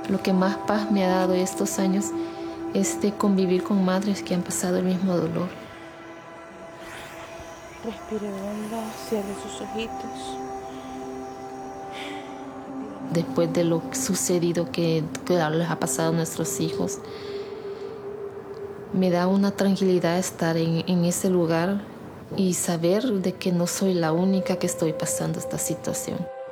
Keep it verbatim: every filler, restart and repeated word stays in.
Lo que más paz me ha dado estos años es de convivir con madres que han pasado el mismo dolor. Respire hondo, cierre sus ojitos. Después de lo sucedido que, que les ha pasado a nuestros hijos, me da una tranquilidad estar en, en ese lugar y saber de que no soy la única que estoy pasando esta situación.